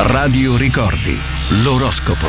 Radio Ricordi, l'oroscopo.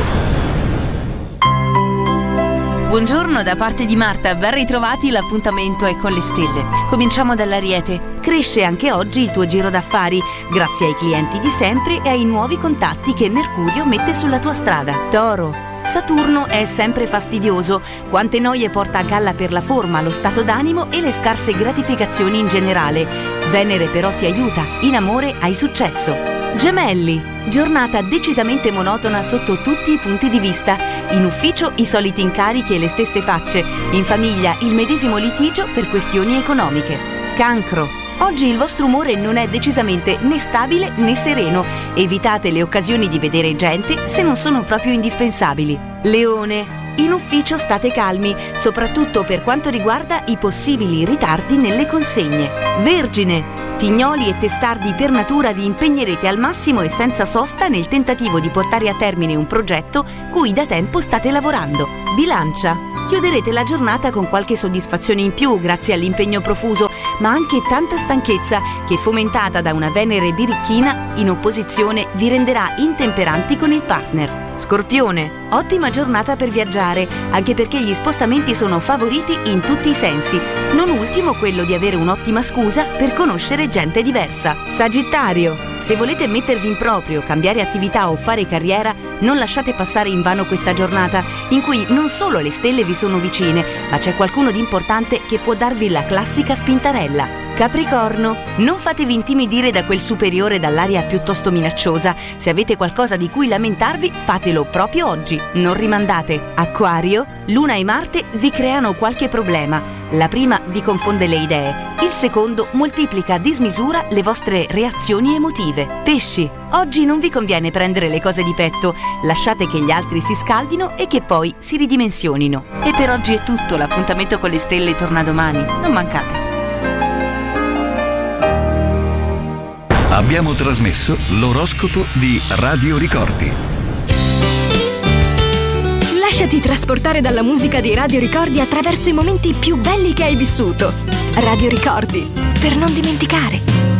Buongiorno da parte di Marta, ben ritrovati, l'appuntamento è con le stelle. Cominciamo dall'Ariete. Cresce anche oggi il tuo giro d'affari, grazie ai clienti di sempre e ai nuovi contatti che Mercurio mette sulla tua strada. Toro. Saturno è sempre fastidioso, quante noie porta a galla per la forma, lo stato d'animo e le scarse gratificazioni in generale. Venere però ti aiuta, in amore hai successo. Gemelli, giornata decisamente monotona sotto tutti i punti di vista. In ufficio i soliti incarichi e le stesse facce, in famiglia il medesimo litigio per questioni economiche. Cancro. Oggi il vostro umore non è decisamente né stabile né sereno. Evitate le occasioni di vedere gente se non sono proprio indispensabili. Leone. In ufficio state calmi, soprattutto per quanto riguarda i possibili ritardi nelle consegne. Vergine. Pignoli e testardi per natura vi impegnerete al massimo e senza sosta nel tentativo di portare a termine un progetto cui da tempo state lavorando. Bilancia. Chiuderete la giornata con qualche soddisfazione in più grazie all'impegno profuso, ma anche tanta stanchezza che, fomentata da una Venere birichina in opposizione, vi renderà intemperanti con il partner. Scorpione. Ottima giornata per viaggiare, anche perché gli spostamenti sono favoriti in tutti i sensi, non ultimo quello di avere un'ottima scusa per conoscere gente diversa. Sagittario. Se volete mettervi in proprio, cambiare attività o fare carriera, non lasciate passare invano questa giornata, in cui non solo le stelle vi sono vicine, ma c'è qualcuno di importante che può darvi la classica spintarella. Capricorno. Non fatevi intimidire da quel superiore dall'aria piuttosto minacciosa. Se avete qualcosa di cui lamentarvi, fatelo proprio oggi, non rimandate. Acquario. Luna e Marte vi creano qualche problema. La prima vi confonde le idee, il secondo moltiplica a dismisura le vostre reazioni emotive. Pesci. Oggi non vi conviene prendere le cose di petto, lasciate che gli altri si scaldino e che poi si ridimensionino. E per oggi è tutto, l'appuntamento con le stelle torna domani, non mancate. Abbiamo trasmesso l'oroscopo di Radio Ricordi. Lasciati trasportare dalla musica dei Radio Ricordi attraverso i momenti più belli che hai vissuto. Radio Ricordi, per non dimenticare.